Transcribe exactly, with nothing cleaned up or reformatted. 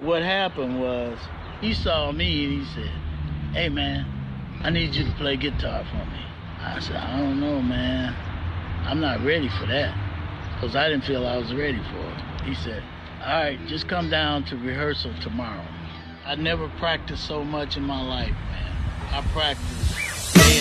What happened was, he saw me and he said, "Hey man, I need you to play guitar for me." I said, "I don't know, man. I'm not ready for that." Because I didn't feel I was ready for it. He said, "All right, just come down to rehearsal tomorrow." I never practiced so much in my life, man. I practiced